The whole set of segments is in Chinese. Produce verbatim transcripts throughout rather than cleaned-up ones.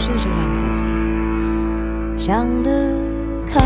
试着让自己想得开。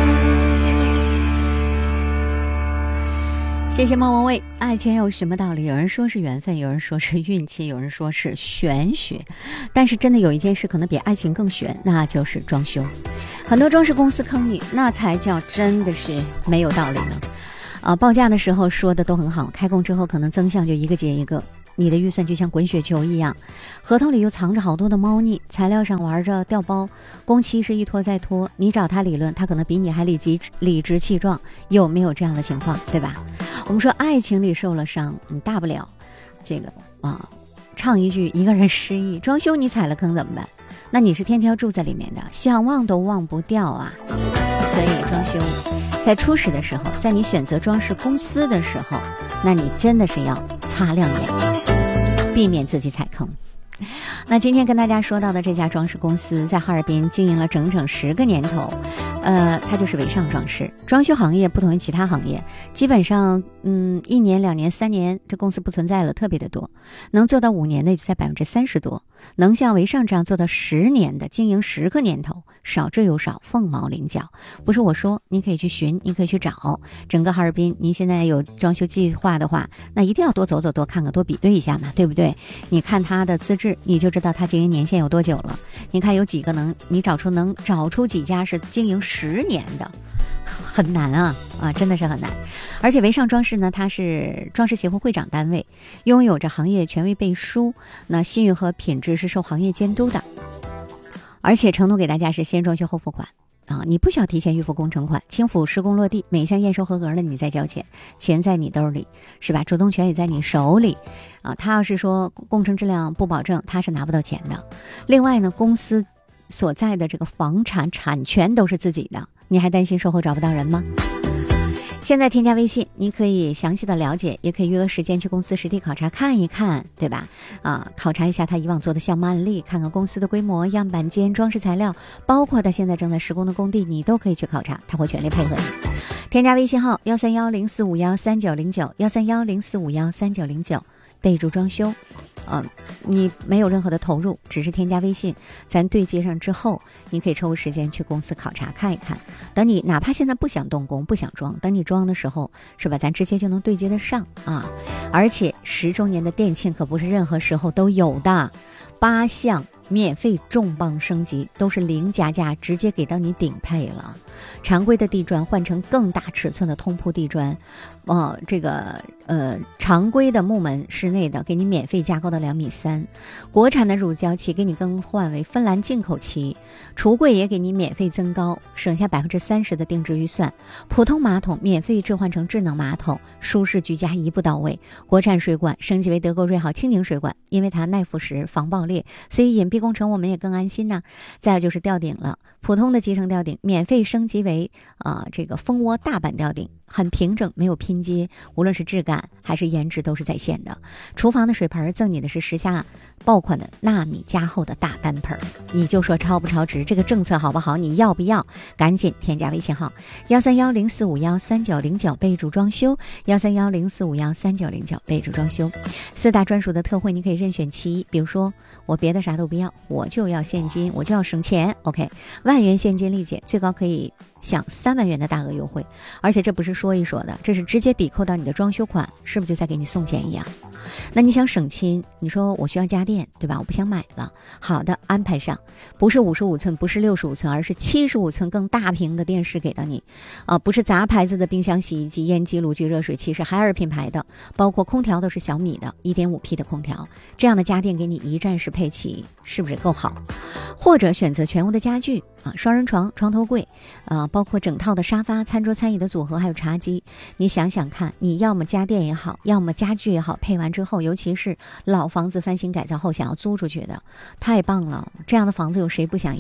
谢谢莫文蔚。爱情有什么道理？有人说是缘分，有人说是运气，有人说是玄学，但是真的有一件事可能比爱情更玄，那就是装修。很多装饰公司坑你，那才叫真的是没有道理呢。啊，报价的时候说的都很好，开工之后可能增项就一个接一个，你的预算就像滚雪球一样，合同里又藏着好多的猫腻，材料上玩着调包，工期是一拖再拖，你找他理论，他可能比你还理直理直气壮，有没有这样的情况，对吧？我们说爱情里受了伤，你大不了这个啊，唱一句一个人失忆，装修你踩了坑怎么办？那你是天天住在里面的，想忘都忘不掉啊。所以装修在初始的时候，在你选择装饰公司的时候，那你真的是要擦亮眼睛，避免自己踩坑。那今天跟大家说到的这家装饰公司在哈尔滨经营了整整十个年头，呃，它就是维尚装饰。装修行业不同于其他行业，基本上嗯一年两年三年这公司不存在了，特别的多，能做到五年的就在百分之三十多，能像维尚这样做到十年的，经营十个年头，少之又少，凤毛麟角。不是我说，你可以去寻，你可以去找。整个哈尔滨，您现在有装修计划的话，那一定要多走走，多看看，多比对一下嘛，对不对？你看他的资质，你就知道他经营年限有多久了。你看有几个能，你找出能找出几家是经营十年的，很难啊啊，真的是很难。而且维尚装饰呢，它是装饰协会会长单位，拥有着行业权威背书，那信誉和品质是受行业监督的，而且承诺给大家是先装修后付款。啊，你不需要提前预付工程款，轻辅施工落地，每项验收合格了你再交钱，钱在你兜里，是吧？主动权也在你手里。啊，他要是说工程质量不保证，他是拿不到钱的。另外呢，公司所在的这个房产产权都是自己的，你还担心售后找不到人吗？现在添加微信，你可以详细的了解，也可以约个时间去公司实地考察看一看，对吧？啊，考察一下他以往做的项目案例，看看公司的规模、样板间、装饰材料，包括他现在正在施工的工地，你都可以去考察，他会全力配合你。添加微信号幺三幺零四五幺三九零九幺三幺零四五幺三九零九，备注装修。嗯，你没有任何的投入，只是添加微信，咱对接上之后，你可以抽个时间去公司考察看一看。等你哪怕现在不想动工不想装，等你装的时候，是吧？咱直接就能对接得上啊！而且十周年的店庆可不是任何时候都有的，八项免费重磅升级，都是零加价直接给到你顶配了。常规的地砖换成更大尺寸的通铺地砖，呃，这个呃常规的木门室内的给你免费加高到两米三，国产的乳胶漆给你更换为芬兰进口漆，橱柜也给你免费增高，省下百分之三十的定制预算，普通马桶免费置换成智能马桶，舒适居家一步到位。国产水管升级为德国瑞豪清宁水管，因为它耐腐蚀防爆裂，所以隐蔽工程我们也更安心呐。再有就是吊顶了，普通的集成吊顶免费升级为啊、呃、这个蜂窝大板吊顶，很平整，没有拼接，无论是质感还是颜值都是在线的。厨房的水盆赠你的是时下爆款的纳米加厚的大单盆，你就说超不超值？这个政策好不好？你要不要？赶紧添加微信号幺三幺零四五幺三九零九，备注装修幺三幺零四五幺三九零九，备注装修。四大专属的特惠你可以任选其一，比如说我别的啥都不要，我就要现金，我就要省钱。 OK， 万元现金立减，最高可以享三万元的大额优惠，而且这不是说一说的，这是直接抵扣到你的装修款，是不是就在给你送钱一样？那你想省心，你说我需要家电，对吧？我不想买了，好的，安排上，不是五十五寸，不是六十五寸，而是七十五寸更大屏的电视给到你，啊、呃，不是杂牌子的冰箱、洗衣机、烟机、炉具、热水器，是海尔品牌的，包括空调都是小米的 一点五 P 的空调，这样的家电给你一站式配齐，是不是够好？或者选择全屋的家具啊，双人床、床头柜，啊、呃，包括整套的沙发、餐桌、餐椅的组合，还有茶几。你想想看，你要么家电也好，要么家具也好，配完之后，尤其是老房子翻新改造后想要租出去的，太棒了！这样的房子有谁不想要？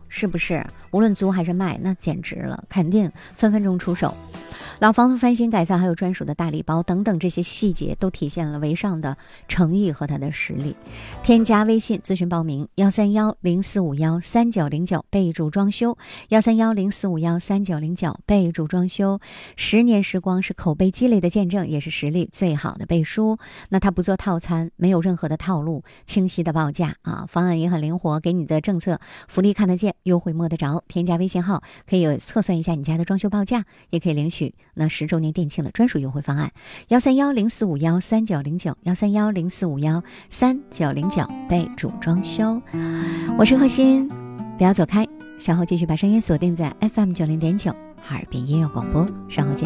是不是？无论租还是卖，那简直了，肯定分分钟出手。老房子翻新改造，还有专属的大礼包等等，这些细节都体现了维尚的诚意和他的实力。添加微信咨询报名幺三幺零四五幺三九零九，备注装修幺三幺零四五幺三九零九，备注装修。十年时光是口碑积累的见证，也是实力最好的背书。那他不做套餐，没有任何的套路，清晰的报价啊，方案也很灵活，给你的政策福利看得见，优惠摸得着。添加微信号可以测算一下你家的装修报价，也可以领取那十周年店庆的专属优惠方案幺三幺零四五幺三九零九幺三幺零四五幺三九零九，备注装修。我是贺鑫，不要走开，稍后继续把声音锁定在 F M 九零点九哈尔滨音乐广播，稍后见。